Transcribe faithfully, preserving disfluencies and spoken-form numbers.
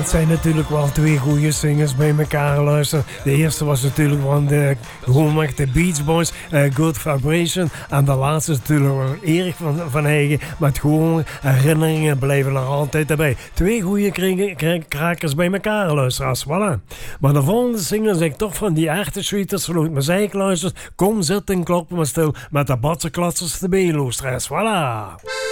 zijn natuurlijk wel twee goede zingers bij elkaar luisteren. De eerste was natuurlijk van de, gewoon met de Beach Boys, uh, Good Vibration. En de laatste is natuurlijk wel Erik van, van Eigen. Met gewoon herinneringen blijven er altijd erbij. Twee goede krakers bij elkaar luisteraars, voilà. Maar de volgende zinger zeg ik toch van die echte Sweeters Vloed. Maar zij luistert, kom zitten, klop maar stil met de batsenklatsers de B-luisteraars, voilà.